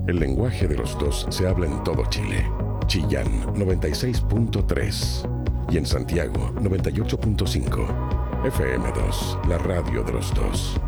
El lenguaje de los dos se habla en todo Chile. Chillán 96.3 y en Santiago 98.5. FM2, la radio de los dos.